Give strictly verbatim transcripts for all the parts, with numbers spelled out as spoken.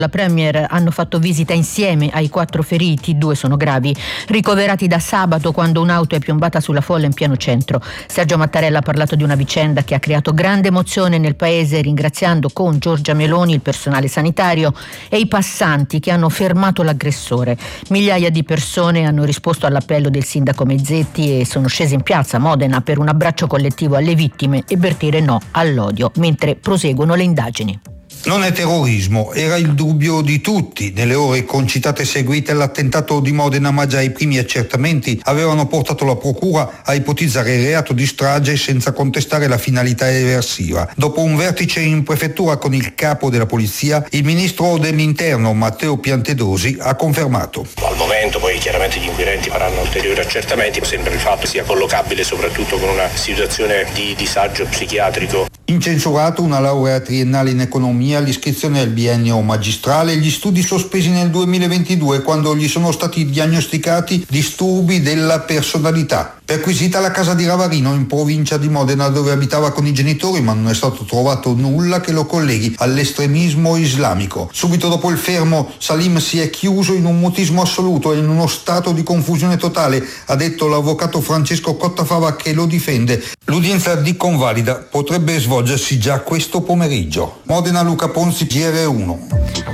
La Premier hanno fatto visita insieme ai quattro feriti, due sono gravi, ricoverati da sabato quando un'auto è piombata sulla folla in pieno centro. Sergio Mattarella ha parlato di una vicenda che ha creato grande emozione nel paese, ringraziando con Giorgia Meloni il personale sanitario e i passanti che hanno fermato l'aggressore. Migliaia di persone hanno risposto all'appello del sindaco Mezzetti e sono scese in piazza a Modena per un abbraccio collettivo alle vittime e per dire no all'odio, mentre proseguono le indagini. Non è terrorismo, era il dubbio di tutti. Nelle ore concitate seguite all'attentato di Modena, ma già i primi accertamenti avevano portato la procura a ipotizzare il reato di strage senza contestare la finalità eversiva. Dopo un vertice in prefettura con il capo della polizia, il ministro dell'interno Matteo Piantedosi ha confermato. Al momento poi chiaramente gli inquirenti faranno ulteriori accertamenti, sembra il fatto sia collocabile soprattutto con una situazione di disagio psichiatrico. Incensurato una laurea triennale in economia, l'iscrizione al biennio magistrale e gli studi sospesi nel duemilaventidue quando gli sono stati diagnosticati disturbi della personalità. Perquisita la casa di Ravarino in provincia di Modena dove abitava con i genitori, ma non è stato trovato nulla che lo colleghi all'estremismo islamico. Subito dopo il fermo Salim si è chiuso in un mutismo assoluto e in uno stato di confusione totale, ha detto l'avvocato Francesco Cottafava che lo difende. L'udienza di convalida potrebbe svolgersi già questo pomeriggio. Modena, Luca Ponzi, G R uno.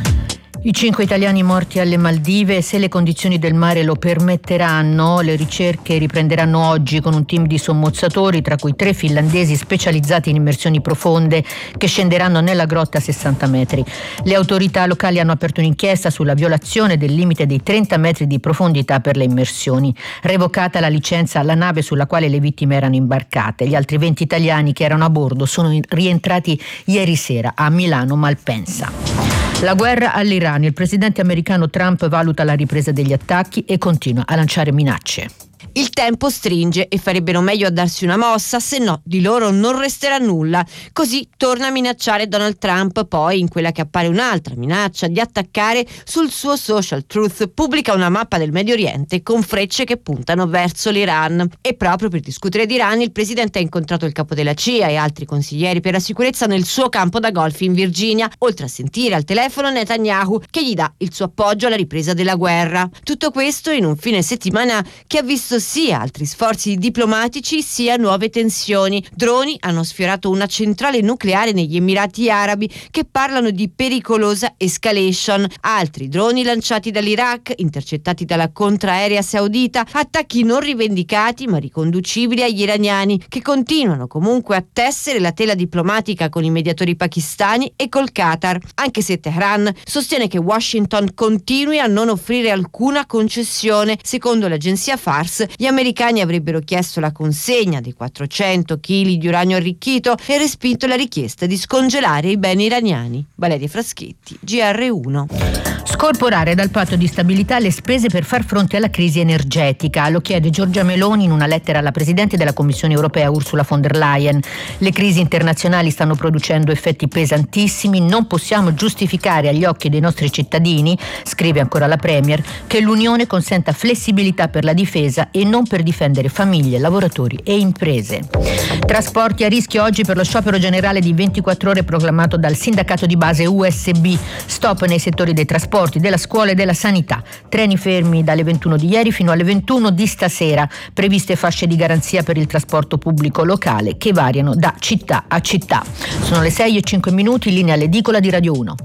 I cinque italiani morti alle Maldive, se le condizioni del mare lo permetteranno, le ricerche riprenderanno oggi con un team di sommozzatori, tra cui tre finlandesi specializzati in immersioni profonde che scenderanno nella grotta a sessanta metri. Le autorità locali hanno aperto un'inchiesta sulla violazione del limite dei trenta metri di profondità per le immersioni. Revocata la licenza alla nave sulla quale le vittime erano imbarcate. Gli altri venti italiani che erano a bordo sono rientrati ieri sera a Milano Malpensa. La guerra all'Iran. Il presidente americano Trump valuta la ripresa degli attacchi e continua a lanciare minacce. Il tempo stringe e farebbero meglio a darsi una mossa, se no di loro non resterà nulla. Così torna a minacciare Donald Trump, poi in quella che appare un'altra minaccia di attaccare, sul suo social Truth pubblica una mappa del Medio Oriente con frecce che puntano verso l'Iran. E proprio per discutere di Iran il presidente ha incontrato il capo della C I A e altri consiglieri per la sicurezza nel suo campo da golf in Virginia, oltre a sentire al telefono Netanyahu che gli dà il suo appoggio alla ripresa della guerra. Tutto questo in un fine settimana che ha visto sia altri sforzi diplomatici sia nuove tensioni. Droni hanno sfiorato una centrale nucleare negli Emirati Arabi che parlano di pericolosa escalation. Altri droni lanciati dall'Iraq, intercettati dalla contraerea saudita, attacchi non rivendicati ma riconducibili agli iraniani che continuano comunque a tessere la tela diplomatica con i mediatori pakistani e col Qatar, anche se Teheran sostiene che Washington continui a non offrire alcuna concessione. Secondo l'agenzia Fars, gli americani avrebbero chiesto la consegna di quattrocento chili di uranio arricchito e respinto la richiesta di scongelare i beni iraniani. Valeria Fraschetti, G R uno. Scorporare dal patto di stabilità le spese per far fronte alla crisi energetica. Lo chiede Giorgia Meloni in una lettera alla Presidente della Commissione europea Ursula von der Leyen. Le crisi internazionali stanno producendo effetti pesantissimi. Non possiamo giustificare agli occhi dei nostri cittadini, scrive ancora la Premier, che l'Unione consenta flessibilità per la difesa e non per difendere famiglie, lavoratori e imprese. Trasporti a rischio oggi per lo sciopero generale di ventiquattro ore proclamato dal sindacato di base U S B. Stop nei settori dei trasporti, della scuola e della sanità. Treni fermi dalle ventuno di ieri fino alle ventuno di stasera. Previste fasce di garanzia per il trasporto pubblico locale che variano da città a città. Sono le sei e cinque minuti, in linea all'edicola di Radio uno.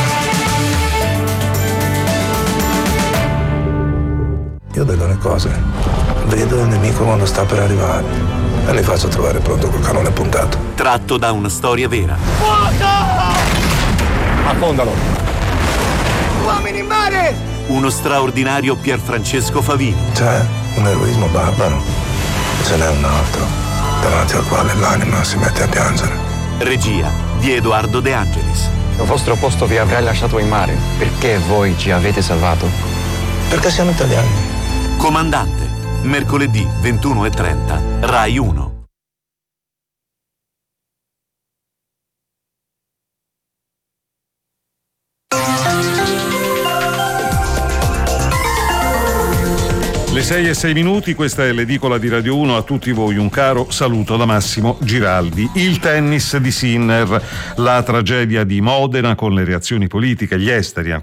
Io vedo le cose, vedo il nemico quando sta per arrivare e li faccio trovare pronto col cannone puntato. Tratto da una storia vera. Fuoco! Affondalo! Uomini in mare! Uno straordinario Pierfrancesco Favino. C'è un eroismo barbaro e ce n'è un altro davanti al quale l'anima si mette a piangere. Regia di Edoardo De Angelis. Al vostro posto vi avrei lasciato in mare. Perché voi ci avete salvato? Perché siamo italiani. Comandante, mercoledì ventuno e trenta, Rai uno. Le sei e sei minuti, questa è l'edicola di Radio uno. A tutti voi un caro saluto da Massimo Giraldi. Il tennis di Sinner, la tragedia di Modena con le reazioni politiche, gli esteri